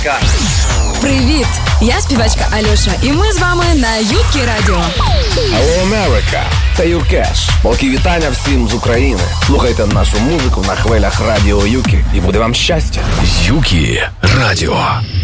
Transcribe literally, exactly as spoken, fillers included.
Привіт! Я співачка Альоша, і ми з вами на Юкі Радіо. Hello, America! Це Юкеш. Великі вітання всім з України. Слухайте нашу музику на хвилях Радіо Юкі. І буде вам щастя. Юкі Радіо.